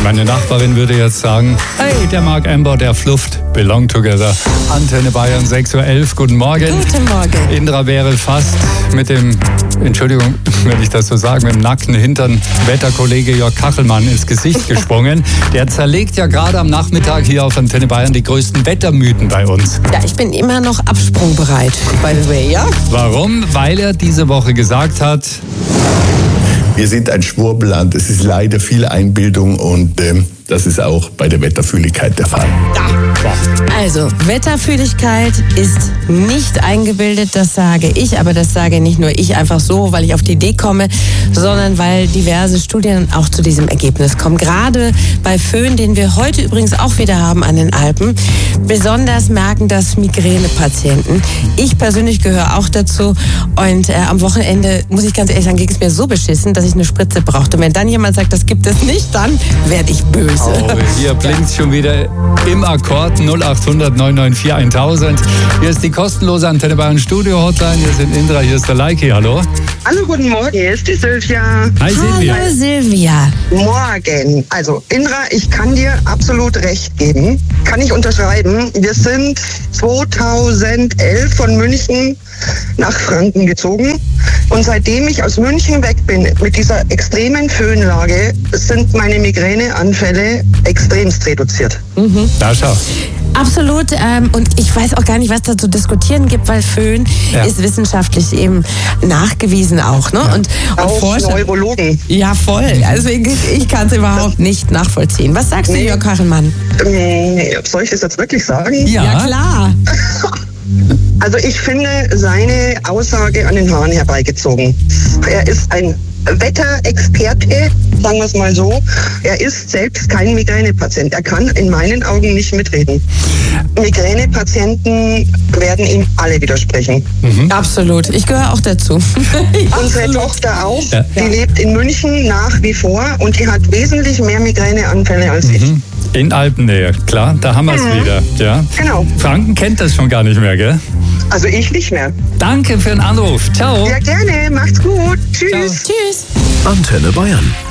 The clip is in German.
Meine Nachbarin würde jetzt sagen, hey, der Marc Amber, der flufft. Belong together. Antenne Bayern 6.11 Uhr. Guten Morgen. Guten Morgen. Indra wäre fast mit dem, Entschuldigung, wenn ich das so sage, mit dem nackten Hintern Wetterkollege Jörg Kachelmann ins Gesicht gesprungen. Der zerlegt ja gerade am Nachmittag hier auf Antenne Bayern die größten Wettermythen bei uns. Ja, ich bin immer noch absprungbereit, by the way, ja? Warum? Weil er diese Woche gesagt hat, wir sind ein Schwurbelland, es ist leider viel Einbildung und das ist auch bei der Wetterfühligkeit der Fall. Also, Wetterfühligkeit ist nicht eingebildet, das sage ich, aber das sage nicht nur ich einfach so, weil ich auf die Idee komme, sondern weil diverse Studien auch zu diesem Ergebnis kommen. Gerade bei Föhn, den wir heute übrigens auch wieder haben an den Alpen, besonders merken das Migränepatienten. Ich persönlich gehöre auch dazu und am Wochenende, muss ich ganz ehrlich sagen, ging es mir so beschissen, dass ich eine Spritze brauchte. Und wenn dann jemand sagt, das gibt es nicht, dann werde ich böse. oh, hier blinkt schon wieder im Akkord 0800 994 1000. Hier ist die kostenlose Antenne Bayern Studio Hotline. Hier sind Indra, hier ist der Leiki. Hallo. Hallo, guten Morgen, hier ist die Silvia. Hi Silvia. Hallo Silvia. Morgen. Also, Indra, ich kann dir absolut recht geben. Kann ich unterschreiben. Wir sind 2011 von München nach Franken gezogen. Und seitdem ich aus München weg bin, mit dieser extremen Föhnlage, sind meine Migräneanfälle extremst reduziert. Da schau. Absolut. Und ich weiß auch gar nicht, was da zu diskutieren gibt, weil Föhn ist wissenschaftlich eben nachgewiesen auch. Ne? Ja. Und Auch Forscher. Neurologen. Ja, voll. Also ich kann es überhaupt nicht nachvollziehen. Was sagst du, Jörg Kachelmann? Soll ich das jetzt wirklich sagen? Ja, klar. Also ich finde seine Aussage an den Haaren herbeigezogen. Er ist ein Wetterexperte, sagen wir es mal so. Er ist selbst kein Migränepatient. Er kann in meinen Augen nicht mitreden. Migränepatienten werden ihm alle widersprechen. Absolut. Ich gehöre auch dazu. Unsere Tochter auch. Ja. Die lebt in München nach wie vor und die hat wesentlich mehr Migräneanfälle als ich. In Alpennähe, klar, da haben wir es wieder. Ja. Genau. Franken kennt das schon gar nicht mehr, gell? Also ich nicht mehr. Danke für den Anruf. Ciao. Ja, gerne. Macht's gut. Tschüss. Ciao. Tschüss. Antenne Bayern.